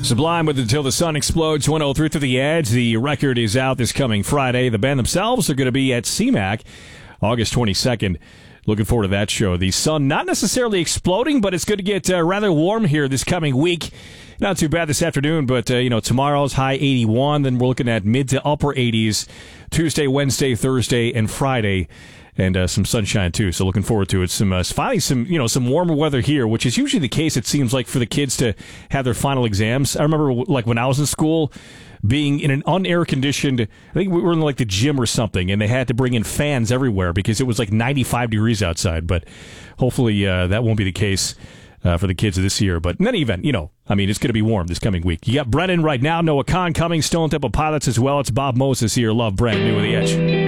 Sublime with Until the Sun Explodes, 103 through the Edge. The record is out this coming Friday. The band themselves are going to be at CMAC August 22nd. Looking forward to that show. The sun not necessarily exploding, but it's going to get rather warm here this coming week. Not too bad this afternoon, but tomorrow's high 81. Then we're looking at mid to upper 80s Tuesday, Wednesday, Thursday, and Friday. And some sunshine, too, so looking forward to it. Finally some warmer weather here, which is usually the case, it seems like, for the kids to have their final exams. I remember, when I was in school, being in an unair-conditioned, I think we were in, the gym or something, and they had to bring in fans everywhere because it was, 95 degrees outside. But hopefully that won't be the case for the kids this year. But in any event, it's going to be warm this coming week. You got Brennan right now, Noah Khan coming, Stone Temple Pilots as well. It's Bob Moses here. Love, brand new with the Edge.